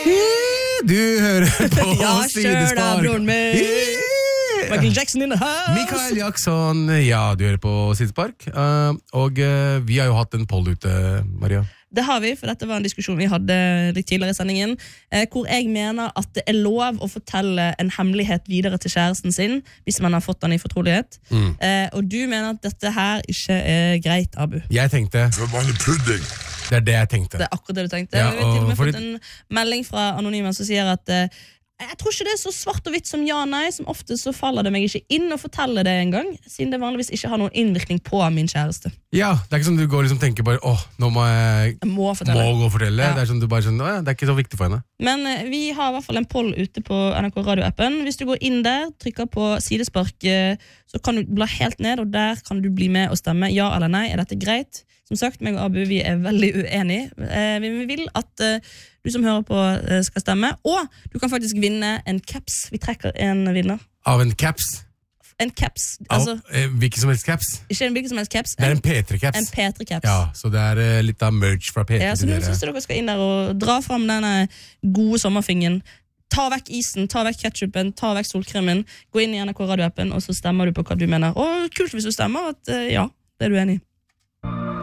Du hører på Sidespark. Broren min. Michael Jackson in the house. Michael Jackson, ja, du hører på Sidespark. Og vi har jo hatt en poll ute, Maria. Det har vi, for dette var en diskusjon vi hadde litt tidligere i sendingen, hvor jeg mener at det er lov å fortelle en hemmelighet videre til kjæresten sin, hvis man har fått den i fortrolighet. Og du mener at dette her ikke er greit, Abu. Jeg tenkte det er det jeg tenkte. Det er akkurat det du tenkte. Ja, Vi har til og med fordi... fått en melding fra Anonyme som sier at jeg tror ikke det er så svart og hvitt som ja, nei. Som ofte så faller det meg ikke inn å fortelle det en gang, siden det vanligvis ikke har noen innvirkning på min kjæreste. Ja, det er ikke som du går liksom tenker bare, nå må jeg må gå og fortelle. Ja. Det er som du bare skjønner, det er ikke så viktig for henne. Men vi har i hvert fall en poll ute på NRK Radio-appen. Hvis du går inn der, trykker på sidespark, så kan du bla helt ned, og der kan du bli med og stemme ja eller nei. Er dette greit? Som sagt, meg og Abu, vi er veldig uenige. Vi vil at du som hører på skal stemme, og du kan faktisk vinne en caps. Vi trekker en vinner. Av en caps? En caps. Altså, hvilken som helst caps? Ikke en hvilken som helst caps. Det er en P3-caps. En P3-caps. Ja, så det er litt av merch fra P3 ja, så nå synes jeg dere skal inn der og dra frem denne gode sommerfingen. Ta vekk isen, ta vekk ketchupen, ta vekk solkremen, gå inn i NRK Radio-appen, og så stemmer du på hva du mener. Og kult hvis du stemmer at ja, det er du enig i.